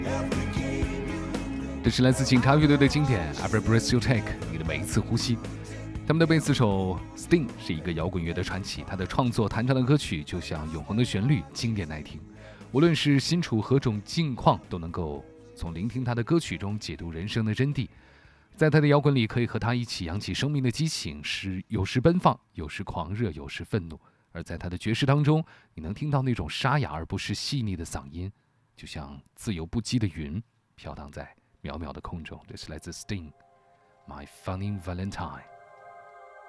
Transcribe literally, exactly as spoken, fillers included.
这是来自警察乐队的经典 Every Breath You Take， 你的每一次呼吸。他们的贝斯手 Sting 是一个摇滚乐的传奇，他的创作弹唱的歌曲就像永恒的旋律，经典耐听。无论是身处何种境况，都能够从聆听他的歌曲中解读人生的真谛。在他的摇滚里，可以和他一起扬起生命的激情，是有时奔放，有时狂热，有时愤怒。而在他的爵士当中，你能听到那种沙哑而不是细腻的嗓音，就像自由不羁的云飘荡在渺渺的空中。这是来自 Sting My Funny Valentine。